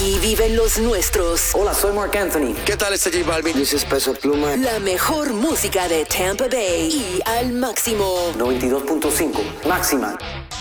Aquí viven los nuestros. Hola, soy Marc Anthony. ¿Qué tal? Este J Balvin. This is Peso Pluma. La mejor música de Tampa Bay y al máximo. 92.5, máxima.